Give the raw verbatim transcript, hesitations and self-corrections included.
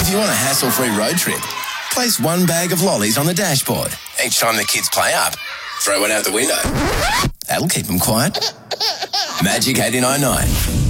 you want a hassle-free road trip, place one bag of lollies on the dashboard. Each time the kids play up, throw one out the window. That'll keep them quiet. Magic eighty-nine point nine.